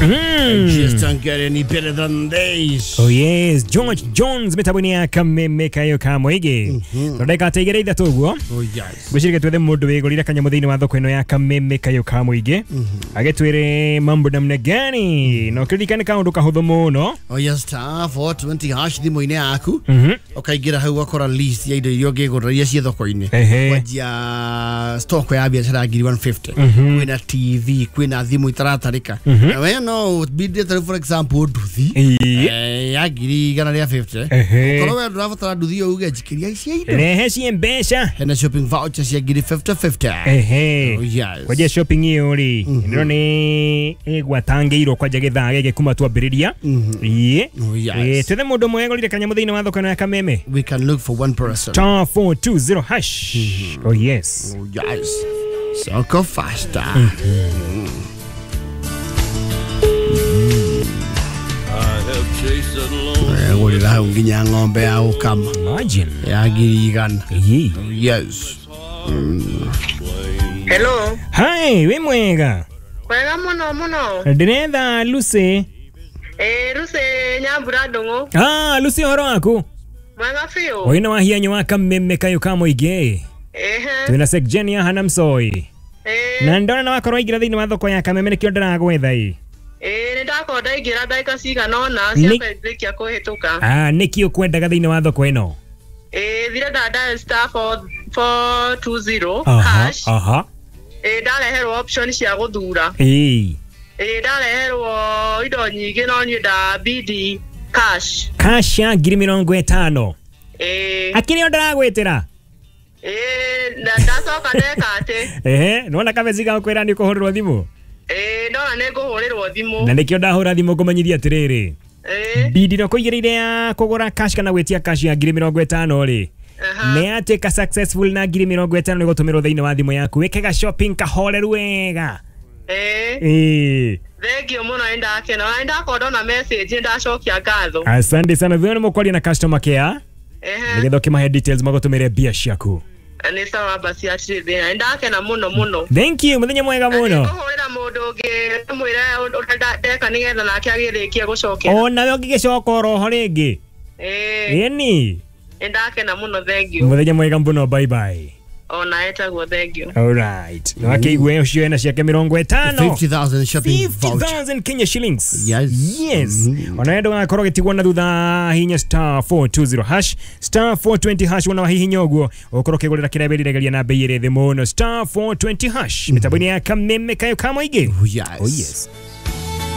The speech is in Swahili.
Just don't get any better than this. Oh yes, George Jones metabuni ya kameme kayo kamwege. Tondeka tegere ithatu guo. Oh yes. Gwicirike twethe mundu wigurire kanyamu thiini wa thoko ino ya kameme kayo kamwege. Agitwire mambo namna gani? No kiririkane kaundu kahuthu muno. Oh yes, star 420 hash thimu-ini yaku. Ukaigira hau wakora list ya indo iria ungigurira iria cie thoko-ini. Wajia stock ya biashara ngiri 150. Kwina TV, kwina thimu itaratarika. We no bidde for example nduthi. Ya ngiri 150. Ukorwo we ndurabatara nduthi yo uge njikiria icio indo. Rehe cie mbeca. Hena shopping voucher cia ngiri 50. Oh yes. Kwaje shopping iyo ri. Ndiro ni gwatangeirwo kwaje githaa gege kuma twambiriria. Twethe mundu mwegurire kanyamu thiini wa thoko ino ya kameme. We can look for one person. Star 420 hash. Oh yes. Oh yes. So go faster. Ngurira hau nginya ng'ombe ya ukama. Imagine. Ya ngiri igana. Yes. Hello. Hi, we mwega. Mwega muno. Ndiretha Lucy. Lucy Nyambura Ndung'u. Lucy horo waku. Mwega fiu. Oina wa hianyo wa kameme kayo kamuige. Twina Sekjenia Hanamsoi. Na ndona na wakorwo ingira thiini wa thoko ya kameme nikio ndiragwetha ii. Nindakorwo ingira ndaika cigana ona cia kwendeka kuhituka. Nikio kwendaga thiini wa thoko ino. Thire dial star 420 hash. Ndareherwo option cia guthura. Ndareherwo indo nyingi no ni nda BD cash. Cash ya ngiri 50. Akiri ndiragwitira. Ndacoka ndeka ati. Nona kameziga kwira ni kuhurirwo thimu. Ndona ni nguhurirwo thimu. Na nikio ndahura thimu ngumanyithia atiriri. Bidi no kuigirire ya kugura cash kana gwetia cash ya ngiri 50 ri. Ne ateka successful na ngiri 50 ni gutumirwo thiini wa thimu yaku. Wekega shopping kahoreru wega. Thank you muno ndakena. Ndakorwo na message ndacokia ngatho. Asante sana thwe no kwaria na customer care. Nigetho kimahe details magutumire bia ciaku. Ni sawa basi atire ndakena muno. Thank you muthenya mwega muno. Kuhurira mundu ungi mwire ndeka nigetha nake agirikia gucokera. Ona we ungigicoka roho ringi. Ni ndakena muno. Thank you. Muthenya mwega muno. Bye bye. Ona etagwo thank you. All right. No akigwe ucio ena ciake 50. 50,000 shopping voucher. 50,000 Kenya shillings. Yes. Ona endo ngakorwo gitigwo na thutha hinya star 420 hash star 420 hash wana hihinya uguo ukorwo kigurira kireberiregeria na bei ire thi muno star 420 hash mitabuni ya kameme kayo kamoige. Yes.